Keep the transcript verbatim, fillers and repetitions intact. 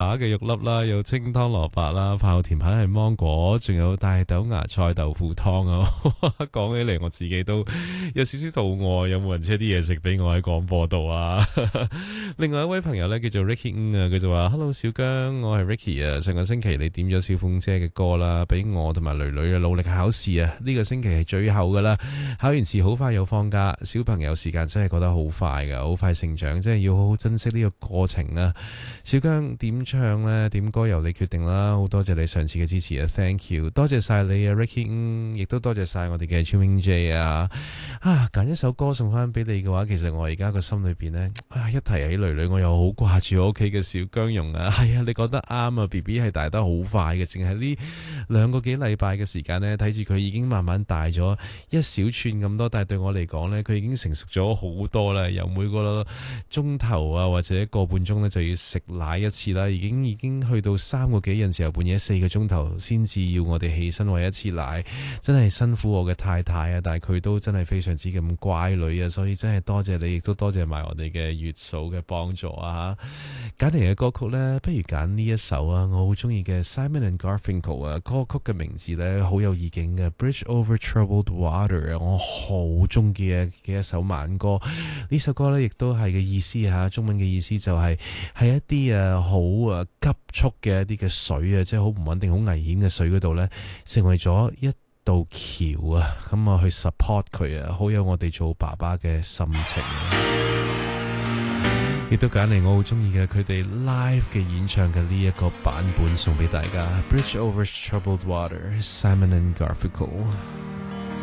扒嘅肉粒啦，有清湯蘿蔔啦，飯後甜品係芒果，仲有大豆芽菜豆腐湯啊！講起嚟我自己都有少少肚餓，有冇人車啲嘢食俾我喺廣播度啊？另外一位朋友咧叫做 Ricky 啊，佢就話 Hello 小姜，我係 Ricky 啊，上個星期你點咗小鳳姐嘅歌啦，俾我同埋女女嘅努力考試啊，呢個星期係最後噶啦，考完試好快又放假，小朋友時間真係過得好快噶，好快成長，真係要好好珍惜呢個過程啊！小姜點唱呢？點歌由你決定啦，好多謝你上次嘅支持啊 ，Thank you， 多謝晒你啊 Ricky， 亦都多謝晒我哋嘅 Chewing J 啊，啊揀一首歌送翻俾你嘅話，其實我而家個心裏邊呢，啊一提起女女，我又好掛住我屋企嘅小姜蓉啊，係啊，你講得啱啊 ，B B 係大得好快嘅，淨係呢兩個幾禮拜嘅時間呢，睇住佢已經慢慢大咗一小寸咁多，但係對我嚟講呢，佢已經成熟咗好多啦，由每個鐘頭啊或者一個半鐘呢，就要食奶一次啦，已經已經去到三個幾，有時候半夜四個鐘頭先至要我哋起身餵一次奶，真係辛苦我嘅太太啊！但係佢都真係非常之咁乖女啊，所以真係多謝你，亦都多謝埋我哋嘅月嫂嘅幫助啊！揀嚟嘅歌曲呢，不如揀呢一首啊，我好中意嘅 Simon and Garfunkel 啊，歌曲嘅名字呢，好有意境嘅 Bridge Over Troubled Water 啊，我好中意嘅嘅一首慢歌。呢首歌呢，亦都係嘅意思吓，中文嘅意思就係、是、係一啲啊好啊急速嘅一啲嘅水啊，即係好唔穩定、好危險嘅水嗰度呢，成為咗一道橋啊，咁啊去 support 佢啊，好有我哋做爸爸嘅心情。亦都揀嚟我好中意嘅佢哋 live 嘅演唱嘅呢一個版本送俾大家 Bridge Over Troubled Water Simon and Garfunkel。